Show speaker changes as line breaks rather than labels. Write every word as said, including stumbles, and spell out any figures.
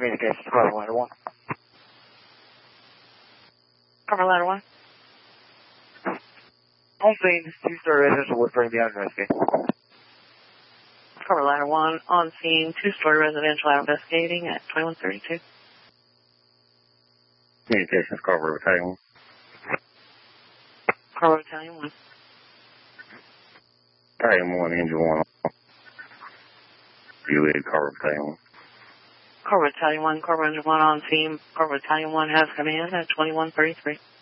Communications, Carver Ladder one.
Carver Ladder one.
On scene, two-story residential wood frame beyond investigating.
Carver Ladder one, on scene, two-story residential out investigating at twenty-one thirty-two.
Communications, Carver Battalion one.
Carver Battalion one.
Battalion one, engine one. You lead Carver Battalion one.
Carver Battalion one, Carver Engine one on scene. Carver Battalion one has come in at twenty-one thirty-three.